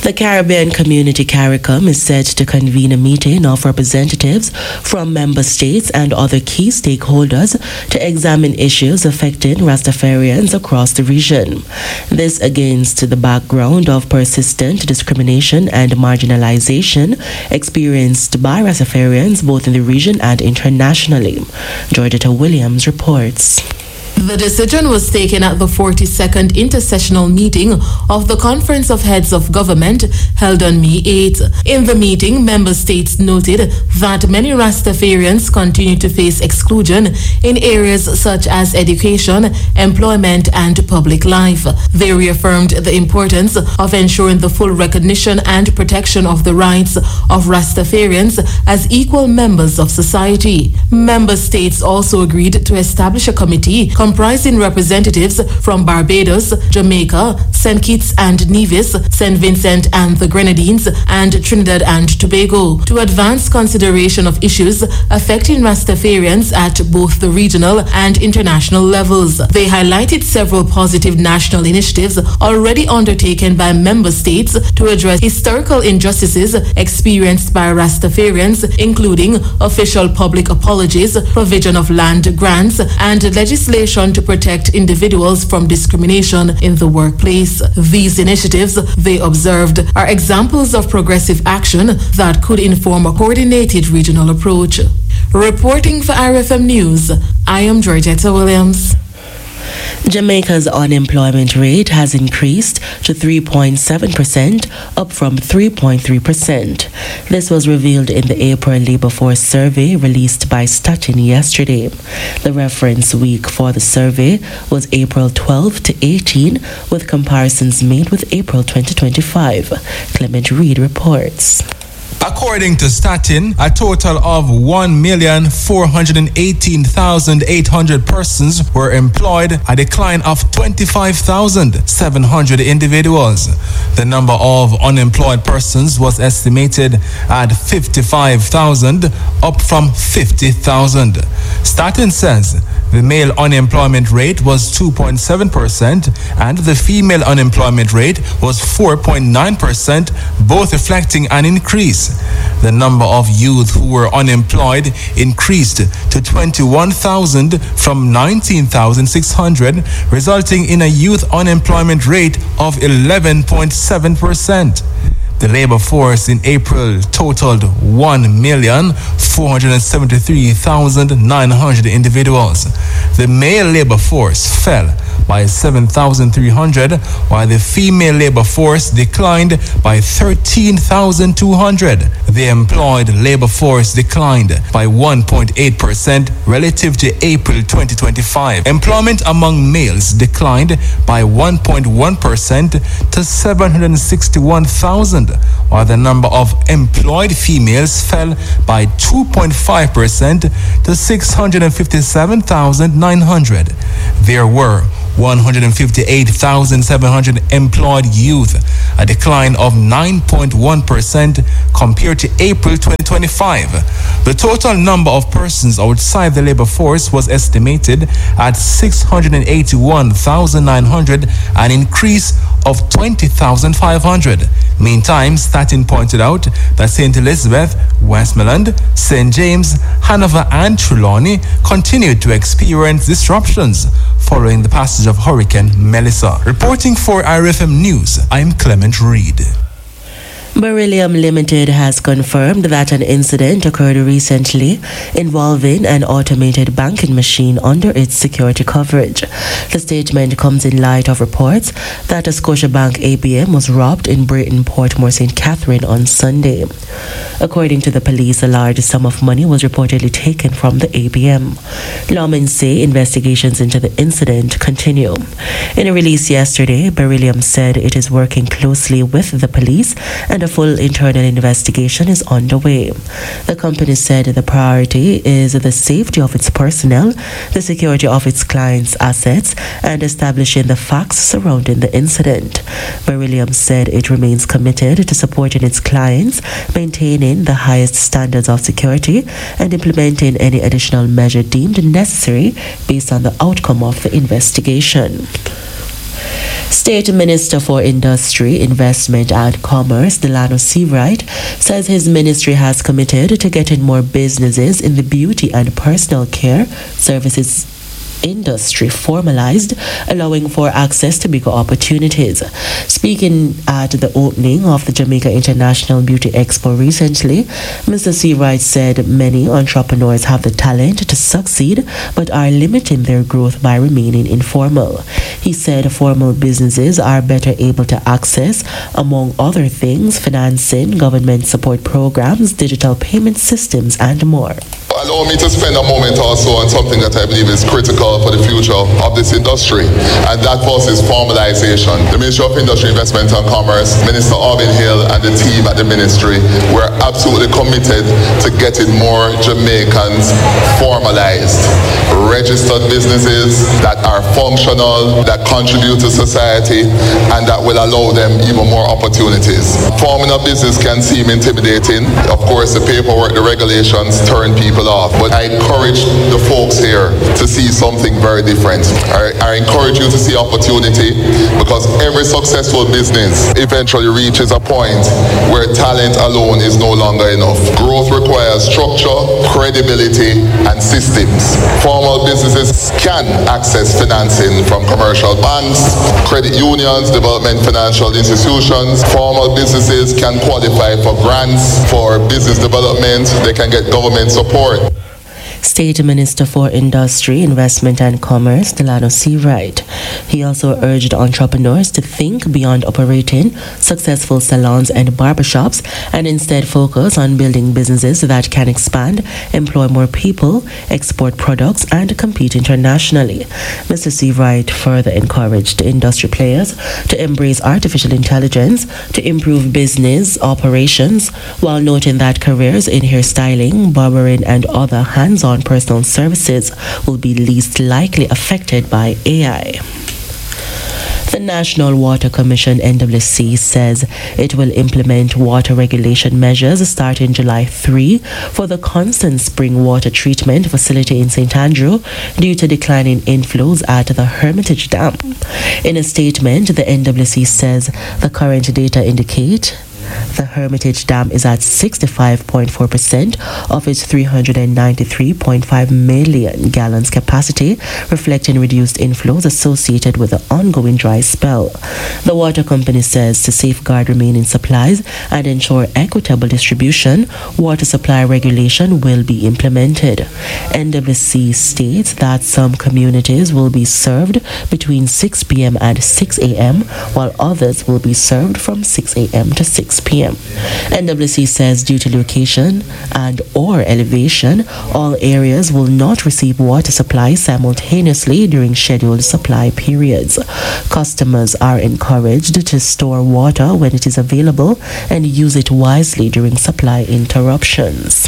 The Caribbean Community CARICOM is set to convene a meeting of representatives from member states and other key stakeholders to examine issues affecting Rastafarians across the region. This against the background of persistent discrimination and marginalization experienced by Rastafarians both in the region and internationally. Georgetta Williams reports. The decision was taken at the 42nd intersessional meeting of the Conference of Heads of Government held on May 8. In the meeting, member states noted that many Rastafarians continue to face exclusion in areas such as education, employment, and public life. They reaffirmed the importance of ensuring the full recognition and protection of the rights of Rastafarians as equal members of society. Member states also agreed to establish a committee comprising representatives from Barbados, Jamaica, St. Kitts and Nevis, St. Vincent and the Grenadines, and Trinidad and Tobago to advance consideration of issues affecting Rastafarians at both the regional and international levels. They highlighted several positive national initiatives already undertaken by member states to address historical injustices experienced by Rastafarians, including official public apologies, provision of land grants, and legislation to protect individuals from discrimination in the workplace. These initiatives, they observed, are examples of progressive action that could inform a coordinated regional approach. Reporting for RFM News, I am Georgetta Williams. Jamaica's unemployment rate has increased to 3.7%, up from 3.3%. This was revealed in the April Labour Force survey released by Statin yesterday. The reference week for the survey was April 12 to 18, with comparisons made with April 2025. Clement Reid reports. According to Statin, a total of 1,418,800 persons were employed, a decline of 25,700 individuals. The number of unemployed persons was estimated at 55,000, up from 50,000. Statin says the male unemployment rate was 2.7% and the female unemployment rate was 4.9%, both reflecting an increase. The number of youth who were unemployed increased to 21,000 from 19,600, resulting in a youth unemployment rate of 11.7%. The labor force in April totaled 1,473,900 individuals. The male labor force fell by 7,300, while the female labor force declined by 13,200. The employed labor force declined by 1.8% relative to April 2025. Employment among males declined by 1.1% to 761,000, while the number of employed females fell by 2.5% to 657,900. There were 158,700 employed youth, a decline of 9.1% compared to April 2025. The total number of persons outside the labor force was estimated at 681,900, an increase of 20,500. Meantime, Statin pointed out that St. Elizabeth, Westmoreland, St. James, Hanover, and Trelawney continued to experience disruptions following the passage of Hurricane Melissa. Reporting for RFM News, I'm Clement Reid. Beryllium Limited has confirmed that an incident occurred recently involving an automated banking machine under its security coverage. The statement comes in light of reports that a Scotiabank ATM was robbed in Brayton, Portmore, St. Catherine on Sunday. According to the police, a large sum of money was reportedly taken from the ATM. Lawmen say investigations into the incident continue. In a release yesterday, Beryllium said it is working closely with the police and a full internal investigation is underway. The company said the priority is the safety of its personnel, the security of its clients' assets, and establishing the facts surrounding the incident. Beryllium said it remains committed to supporting its clients, maintaining the highest standards of security, and implementing any additional measure deemed necessary based on the outcome of the investigation. State Minister for Industry, Investment and Commerce, Delano Seawright, says his ministry has committed to getting more businesses in the beauty and personal care services industry formalized, allowing for access to bigger opportunities. Speaking at the opening of the Jamaica International Beauty Expo recently, Mr. Seawright said many entrepreneurs have the talent to succeed but are limiting their growth by remaining informal. He said formal businesses are better able to access, among other things, financing, government support programs, digital payment systems, and more. Allow me to spend a moment also on something that I believe is critical for the future of this industry, and that was is formalization. The Ministry of Industry, Investment and Commerce, Minister Arvin Hill and the team at the ministry were absolutely committed to getting more Jamaicans formalized, registered businesses that are functional, that contribute to society, and that will allow them even more opportunities. Forming a business can seem intimidating. Of course, the paperwork, the regulations turn people off, but I encourage the folks here to see something very different. I encourage you to see opportunity, because every successful business eventually reaches a point where talent alone is no longer enough. Growth requires structure, credibility, and systems. Formal businesses can access financing from commercial banks, credit unions, development financial institutions. Formal businesses can qualify for grants for business development. They can get government support. State Minister for Industry, Investment and Commerce, Delano Seawright. He also urged entrepreneurs to think beyond operating successful salons and barbershops and instead focus on building businesses that can expand, employ more people, export products, and compete internationally. Mr. Seawright further encouraged industry players to embrace artificial intelligence to improve business operations, while noting that careers in hairstyling, barbering, and other hands-on personal services will be least likely affected by AI. The National Water Commission, NWC, says it will implement water regulation measures starting July 3 for the Constant Spring Water Treatment Facility in St. Andrew due to declining inflows at the Hermitage Dam. In a statement, the NWC says the current data indicate the Hermitage Dam is at 65.4% of its 393.5 million gallons capacity, reflecting reduced inflows associated with the ongoing dry spell. The water company says to safeguard remaining supplies and ensure equitable distribution, water supply regulation will be implemented. NWC states that some communities will be served between 6 p.m. and 6 a.m., while others will be served from 6 a.m. to 6 p.m. NWC says due to location and or elevation, all areas will not receive water supply simultaneously during scheduled supply periods. Customers are encouraged to store water when it is available and use it wisely during supply interruptions.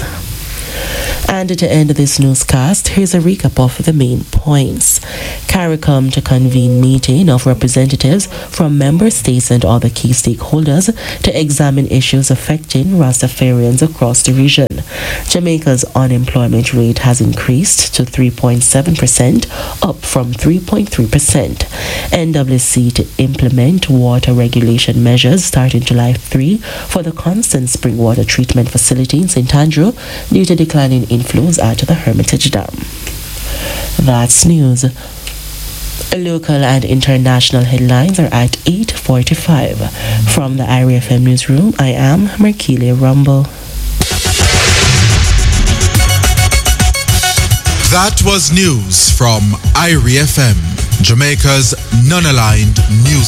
And to end this newscast, here's a recap of the main points. CARICOM to convene meeting of representatives from member states and other key stakeholders to examine issues affecting Rastafarians across the region. Jamaica's unemployment rate has increased to 3.7%, up from 3.3%. NWC to implement water regulation measures starting July 3 for the Constant Spring Water Treatment Facility in St. Andrew due to declining inflows at the Hermitage Dam. That's news. Local and international headlines are at 8:45. From the IRIE FM newsroom, I am Merkelia Rumble. That was news from IRIE FM, Jamaica's non-aligned news